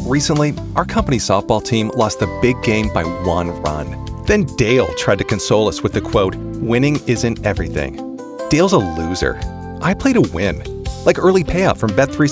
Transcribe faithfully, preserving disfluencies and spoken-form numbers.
Recently, our company softball team lost the big game by one run. Then Dale tried to console us with the quote, "Winning isn't everything." Dale's a loser. I play to win, like early payout from Bet three